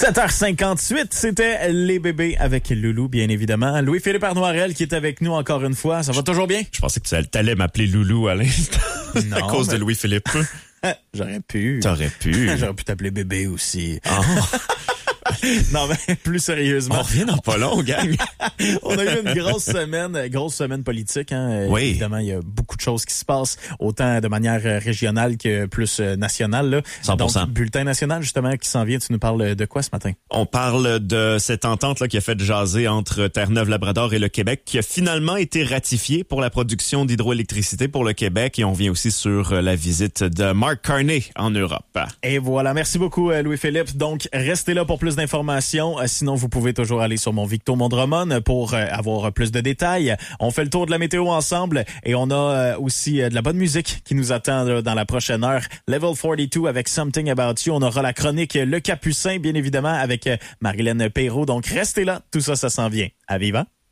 7h58, c'était les bébés avec Loulou, bien évidemment. Louis-Philippe Arnoirel qui est avec nous encore une fois. Ça va toujours bien? Je pensais que tu allais m'appeler Loulou à l'instant. Non, à cause de Louis-Philippe. J'aurais pu. T'aurais pu. J'aurais pu t'appeler bébé aussi. Oh. Non, mais plus sérieusement. On revient dans pas long, gang. On a eu une grosse semaine politique. Hein. Oui. Évidemment, il y a beaucoup de choses qui se passent, autant de manière régionale que plus nationale. Là. 100%. Donc, bulletin national, justement, qui s'en vient. Tu nous parles de quoi ce matin? On parle de cette entente là qui a fait jaser entre Terre-Neuve-Labrador et le Québec, qui a finalement été ratifiée pour la production d'hydroélectricité pour le Québec. Et on vient aussi sur la visite de Mark Carney en Europe. Et voilà. Merci beaucoup, Louis-Philippe. Donc, restez là pour plus d'informations. Sinon, vous pouvez toujours aller sur mon Victo Mondromon pour avoir plus de détails. On fait le tour de la météo ensemble et on a aussi de la bonne musique qui nous attend là, dans la prochaine heure. Level 42 avec Something About You. On aura la chronique Le Capucin, bien évidemment, avec Marilyn Peyraud. Donc, restez là. Tout ça, ça s'en vient. À vivant.